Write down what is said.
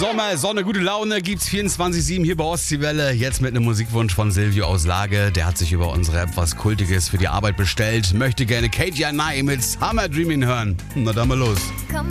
Sommer, Sonne, gute Laune gibt's 24/7 hier bei Ostseewelle. Jetzt mit einem Musikwunsch von Silvio aus Lage. Der hat sich über unsere App was Kultiges für die Arbeit bestellt. Möchte gerne KGI mit Summer Dreamin' hören. Na dann mal los. Come